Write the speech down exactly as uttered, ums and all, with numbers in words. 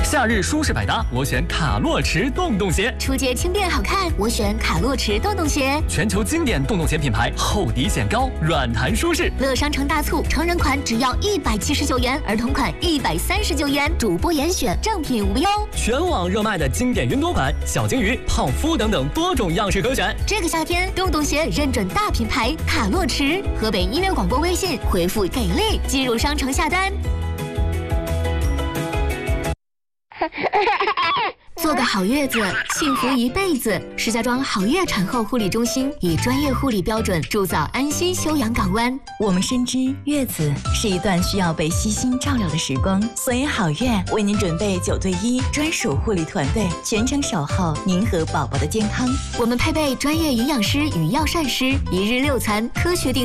夏日舒适百搭，我选卡洛驰洞洞鞋。 出街轻便好看，我选卡洛驰洞洞鞋。 全球经典洞洞鞋品牌，厚底显高，软弹舒适。 乐商城大促，成人款只要一百七十九元，儿童款一百三十九元，主播严选，正品无忧。 全网热卖的经典云朵款、小金鱼、胖夫等等多种样式可选。 这个夏天，洞洞鞋认准大品牌卡洛驰。河北音乐广播微信回复给力，进入商城下单。做个好月子，幸福一辈子。石家庄好月产后护理中心以专业护理标准铸造安心休养港湾。 我们深知月子是一段需要被悉心照料的时光，所以好月为您准备九对一专属护理团队，全程守候您和宝宝的健康。 我们配备专业营养师与药膳师，一日六餐科学定。